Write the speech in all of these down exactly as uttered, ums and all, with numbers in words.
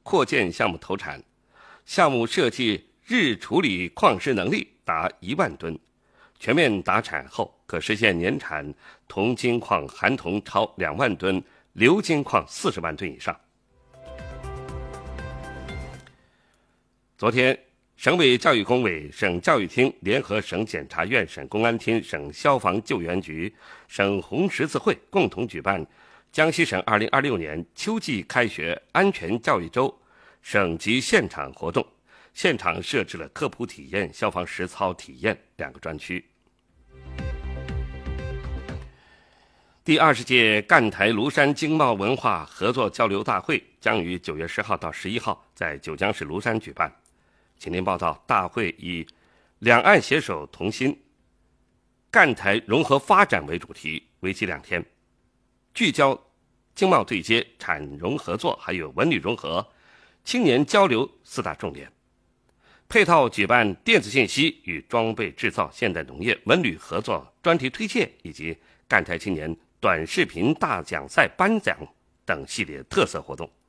扩建项目投产，项目设计日处理矿石能力达一万吨，全面达产后可实现年产铜金矿含铜超两万吨，鎏金矿四十万吨以上。昨天，省委教育工委、省教育厅联合省检察院、省公安厅、省消防救援局、省红十字会共同举办江西省二零二六年秋季开学安全教育周省级现场活动，现场设置了科普体验、消防实操体验两个专区。第二十届赣台庐山经贸文化合作交流大会将于九月十号到十一号在九江市庐山举办。请您报道，大会以两岸携手同心、赣台融合发展为主题，为期两天，聚焦经贸对接、产融合作，还有文旅融合、青年交流四大重点。配套举办电子信息与装备制造、现代农业、文旅合作专题推介，以及赣台青年短视频大奖赛颁奖等系列特色活动。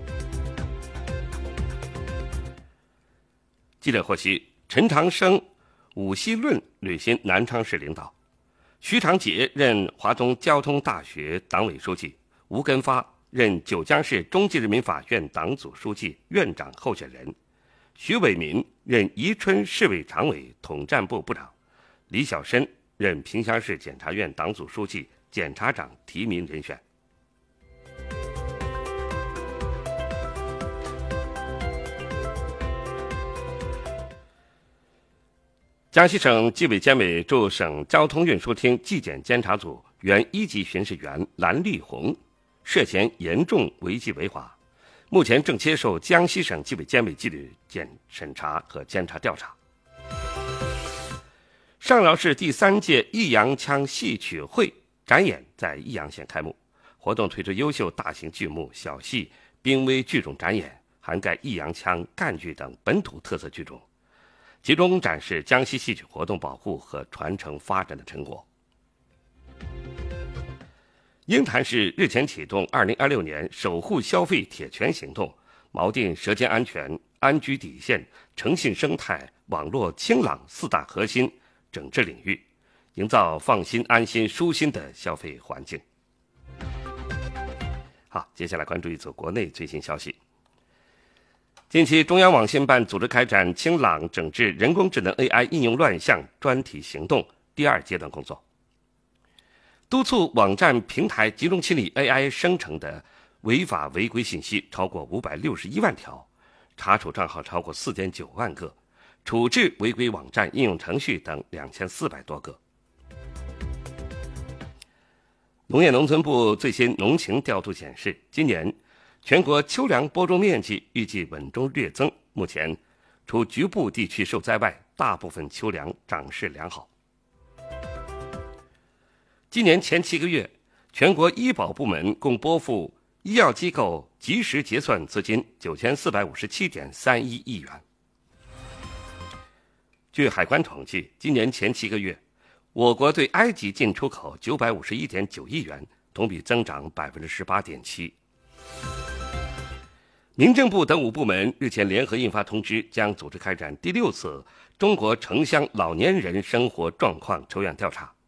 记者获悉，陈长生、伍希论履新南昌市领导，徐长杰任华东交通大学党委书记，吴根发任九江市中级人民法院党组书记、院长候选人，徐伟民任宜春市委常委、统战部部长，李小申任萍乡市检察院党组书记、检察长提名人选。江西省纪委监委驻省交通运输厅纪检监察组原一级巡视员蓝丽红涉嫌严重违纪违法，目前正接受江西省纪委监委纪律检审查和监察调查。上饶市第三届弋阳腔戏曲会展演在弋阳县开幕，活动推出优秀大型剧目、小戏、濒危剧种展演，涵盖弋阳腔、赣剧等本土特色剧种，集中展示江西戏曲活动保护和传承发展的成果。鹰潭市日前启动二零二六年守护消费铁拳行动，锚定舌尖安全、安居底线、诚信生态、网络清朗四大核心整治领域，营造放心、安心、舒心的消费环境。好，接下来关注一组国内最新消息。近期，中央网信办组织开展清朗整治人工智能 A I 应用乱象专题行动第二阶段工作，督促网站平台集中清理 A I 生成的违法违规信息超过五百六十一万条，查处账号超过 四点九万个，处置违规网站、应用程序等两千四百多个。农业农村部最新农情调度显示，今年全国秋粮播种面积预计稳中略增，目前除局部地区受灾外，大部分秋粮长势良好。今年前七个月，全国医保部门共拨付医药机构及时结算资金九千四百五十七点三一亿元。据海关统计，今年前七个月，我国对埃及进出口九百五十一点九亿元，同比增长百分之十八点七。民政部等五部门日前联合印发通知，将组织开展第六次中国城乡老年人生活状况抽样调查。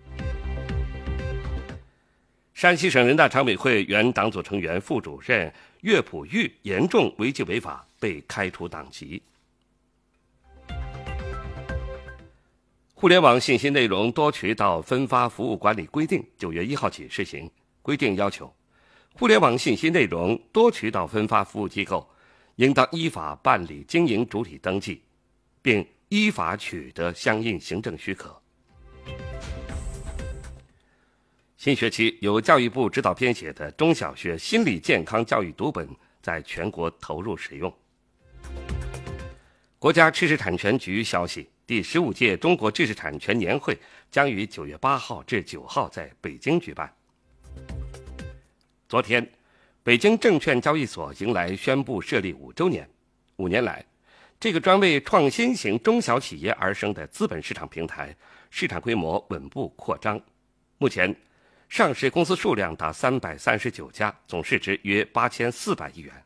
山西省人大常委会原党组成员、副主任岳普玉严重违纪违法，被开除党籍。互联网信息内容多渠道分发服务管理规定九月一号起施行，规定要求互联网信息内容多渠道分发服务机构应当依法办理经营主体登记，并依法取得相应行政许可。新学期由教育部指导编写的中小学心理健康教育读本在全国投入使用。国家知识产权局消息，第十五届中国知识产权年会将于九月八号至九号在北京举办。昨天，北京证券交易所迎来宣布设立五周年。五年来，这个专为创新型中小企业而生的资本市场平台，市场规模稳步扩张。目前，上市公司数量达三百三十九家，总市值约八千四百亿元。